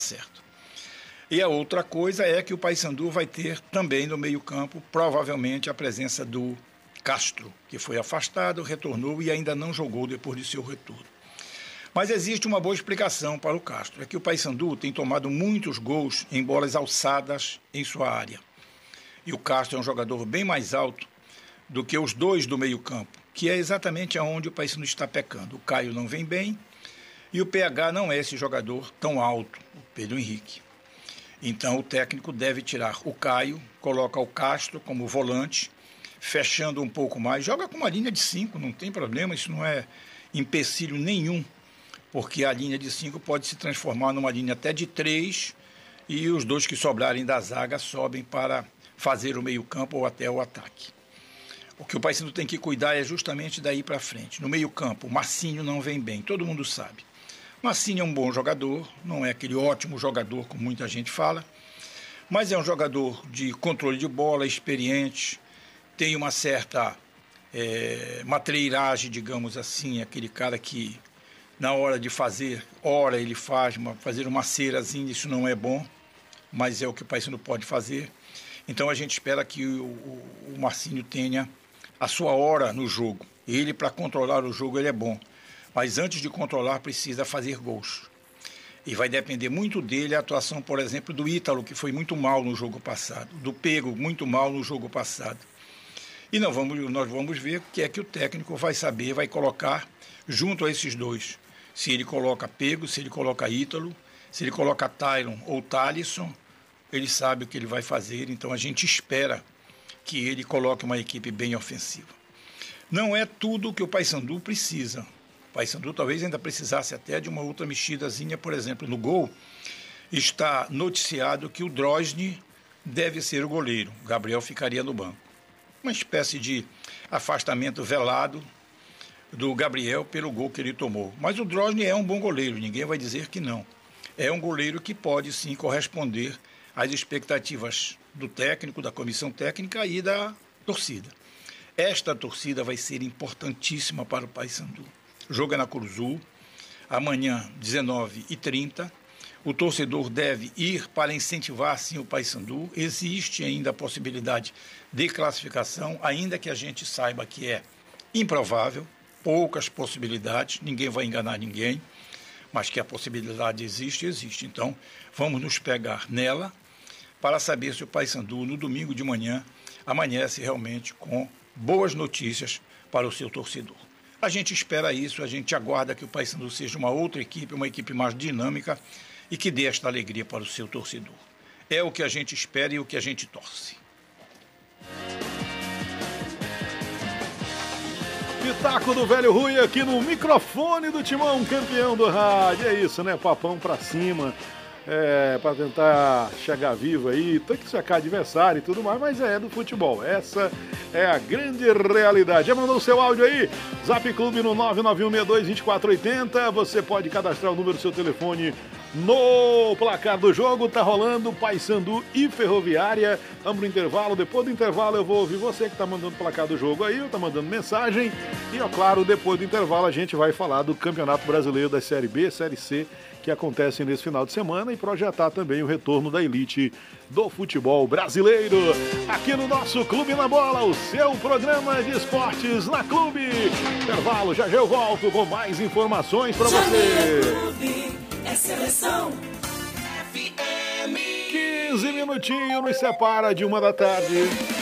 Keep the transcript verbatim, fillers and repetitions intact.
certo. E a outra coisa é que o Paysandu vai ter também no meio-campo, provavelmente, a presença do Castro, que foi afastado, retornou e ainda não jogou depois de seu retorno. Mas existe uma boa explicação para o Castro, é que o Paysandu tem tomado muitos gols em bolas alçadas em sua área. E o Castro é um jogador bem mais alto do que os dois do meio-campo, que é exatamente aonde o Paysandu está pecando. O Caio não vem bem e o P H não é esse jogador tão alto, o Pedro Henrique. Então o técnico deve tirar o Caio, coloca o Castro como volante, fechando um pouco mais, joga com uma linha de cinco, não tem problema, isso não é empecilho nenhum, porque a linha de cinco pode se transformar numa linha até de três e os dois que sobrarem da zaga sobem para fazer o meio-campo ou até o ataque. O que o Paysandu tem que cuidar é justamente daí para frente. No meio-campo, o Marcinho não vem bem, todo mundo sabe. Marcinho é um bom jogador, não é aquele ótimo jogador como muita gente fala, mas é um jogador de controle de bola, experiente, tem uma certa é, matreiragem, digamos assim, aquele cara que na hora de fazer, hora ele faz, uma, fazer uma cerazinha, isso não é bom, mas é o que o Paysandu pode fazer. Então a gente espera que o, o, o Marcinho tenha a sua hora no jogo. Ele, para controlar o jogo, ele é bom. Mas antes de controlar, precisa fazer gols. E vai depender muito dele a atuação, por exemplo, do Ítalo, que foi muito mal no jogo passado, do Pego, muito mal no jogo passado. E nós vamos, nós vamos ver o que é que o técnico vai saber, vai colocar junto a esses dois. Se ele coloca Pego, se ele coloca Ítalo, se ele coloca Tyron ou Thalisson, ele sabe o que ele vai fazer, então a gente espera que ele coloque uma equipe bem ofensiva. Não é tudo o que o Paysandu precisa. O Paysandu talvez ainda precisasse até de uma outra mexidazinha, por exemplo, no gol. Está noticiado que o Drosny deve ser o goleiro, o Gabriel ficaria no banco. Uma espécie de afastamento velado do Gabriel pelo gol que ele tomou. Mas o Drosny é um bom goleiro, ninguém vai dizer que não. É um goleiro que pode sim corresponder às expectativas do técnico, da comissão técnica e da torcida. Esta torcida vai ser importantíssima para o Paysandu. O jogo é na Curuzu, amanhã, dezenove e trinta. O torcedor deve ir para incentivar, sim, o Paysandu. Existe ainda a possibilidade de classificação, ainda que a gente saiba que é improvável, poucas possibilidades, ninguém vai enganar ninguém, mas que a possibilidade existe, existe. Então, vamos nos pegar nela para saber se o Paysandu, no domingo de manhã, amanhece realmente com boas notícias para o seu torcedor. A gente espera isso, a gente aguarda que o Paysandu seja uma outra equipe, uma equipe mais dinâmica e que dê esta alegria para o seu torcedor. É o que a gente espera e o que a gente torce. Pitaco do Velho Rui aqui no microfone do Timão, campeão do rádio. É isso, né? Papão pra cima. É, para tentar chegar vivo aí, tem que sacar adversário e tudo mais, mas é do futebol. Essa é a grande realidade. Já mandou o seu áudio aí? Zap Clube no nove nove um seis dois dois quatro oito zero. Você pode cadastrar o número do seu telefone no placar do jogo. Tá rolando Paysandu e Ferroviária. Vamos pro intervalo. Depois do intervalo eu vou ouvir você que tá mandando o placar do jogo aí, tá mandando mensagem. E, ó, claro, depois do intervalo a gente vai falar do Campeonato Brasileiro da Série B, Série C, que acontece nesse final de semana, e projetar também o retorno da elite do futebol brasileiro. Aqui no nosso Clube na Bola, o seu programa de esportes na Clube. Intervalo, já já eu volto com mais informações para você. Clube é seleção F M. quinze minutinhos nos separa de uma da tarde.